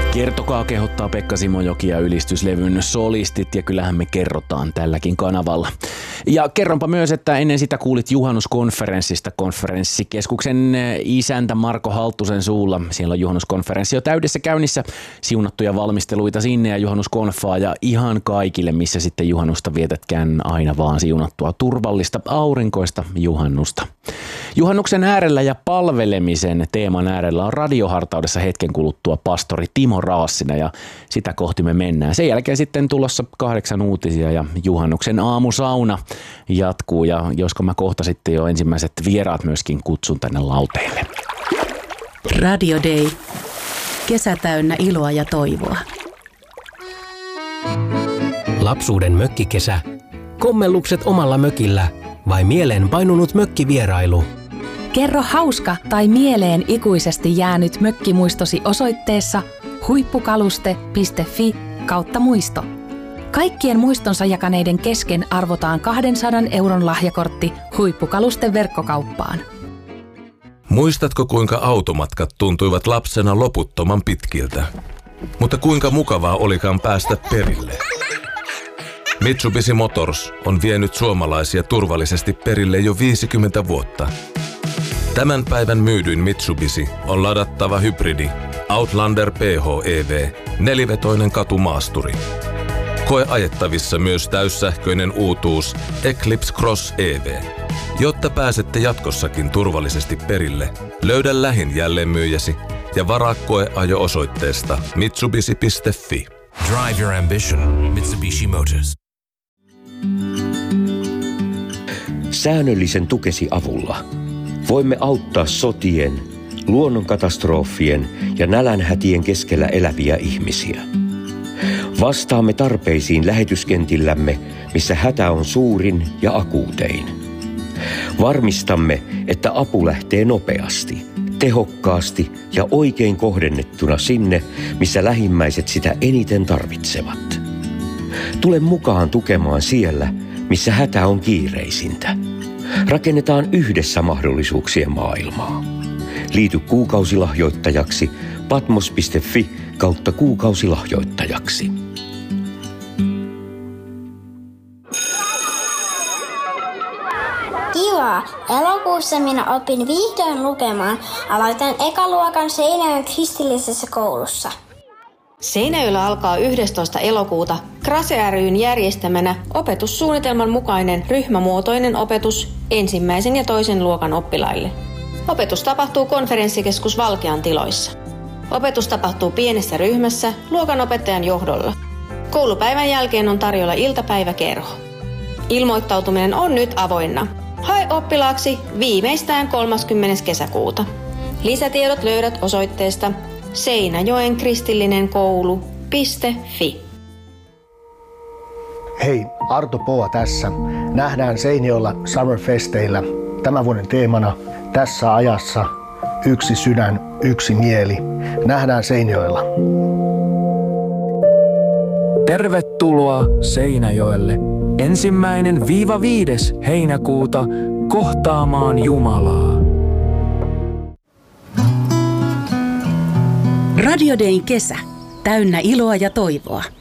Kertokaa, kehottaa Pekka Simojoki ja ylistyslevyn solistit, ja kyllähän me kerrotaan tälläkin kanavalla. Ja kerronpa myös, että ennen sitä kuulit juhannuskonferenssista konferenssikeskuksen isäntä Marko Halttusen suulla. Siellä on juhannuskonferenssi jo täydessä käynnissä, siunattuja valmisteluita sinne ja juhannuskonfaa, ja ihan kaikille, missä sitten juhannusta vietätkään, aina vaan siunattua turvallista aurinkoista juhannusta. Juhannuksen äärellä ja palvelemisen teeman äärellä on radiohartaudessa hetken kuluttua pastori Timo Raassina, ja sitä kohti me mennään. Sen jälkeen sitten tulossa 8 uutisia ja juhannuksen aamusauna jatkuu, ja josko mä kohta sitten jo ensimmäiset vieraat myöskin kutsun tänne lauteille. Radio Day. Kesä täynnä iloa ja toivoa. Lapsuuden mökkikesä. Kommellukset omalla mökillä vai mieleen painunut mökkivierailu? Kerro hauska tai mieleen ikuisesti jäänyt mökkimuistosi osoitteessa huippukaluste.fi/muisto. Kaikkien muistonsa jakaneiden kesken arvotaan 200 € lahjakortti Huippukalusten verkkokauppaan. Muistatko, kuinka automatkat tuntuivat lapsena loputtoman pitkiltä? Mutta kuinka mukavaa olikaan päästä perille? Mitsubishi Motors on vienyt suomalaisia turvallisesti perille jo 50 vuotta. Tämän päivän myydyin Mitsubishi on ladattava hybridi Outlander PHEV, nelivetoinen katumaasturi. Koe ajettavissa myös täyssähköinen uutuus Eclipse Cross EV. Jotta pääsette jatkossakin turvallisesti perille, löydä lähin jälleenmyyjäsi ja varaa koeajo osoitteesta mitsubishi.fi. Drive your ambition, Mitsubishi Motors. Säännöllisen tukesi avulla voimme auttaa sotien, luonnonkatastrofien ja nälänhätien keskellä eläviä ihmisiä. Vastaamme tarpeisiin lähetyskentillämme, missä hätä on suurin ja akuutein. Varmistamme, että apu lähtee nopeasti, tehokkaasti ja oikein kohdennettuna sinne, missä lähimmäiset sitä eniten tarvitsevat. Tule mukaan tukemaan siellä, missä hätä on kiireisintä. Rakennetaan yhdessä mahdollisuuksien maailmaa. Liity kuukausilahjoittajaksi patmos.fi/kuukausilahjoittajaksi. Kiva! Elokuussa minä opin vihdoin lukemaan. Aloitan ekaluokan Seinäjoen kristillisessä koulussa. Seinäjoella alkaa 11. elokuuta Krase ry:n järjestämänä opetussuunnitelman mukainen ryhmämuotoinen opetus 1. ja 2. luokan oppilaille. Opetus tapahtuu konferenssikeskus Valkean tiloissa. Opetus tapahtuu pienessä ryhmässä luokanopettajan johdolla. Koulupäivän jälkeen on tarjolla iltapäiväkerho. Ilmoittautuminen on nyt avoinna. Hae oppilaaksi viimeistään 30. kesäkuuta. Lisätiedot löydät osoitteesta Seinäjoen kristillinen koulu.fi. Hei, Arto Poa tässä. Nähdään Seinäjoella Summerfesteillä. Tämän vuoden teemana tässä ajassa yksi sydän, yksi mieli. Nähdään Seinäjoella. Tervetuloa Seinäjoelle 1.–5. heinäkuuta kohtaamaan Jumalaa. Radio Dayn kesä. Täynnä iloa ja toivoa.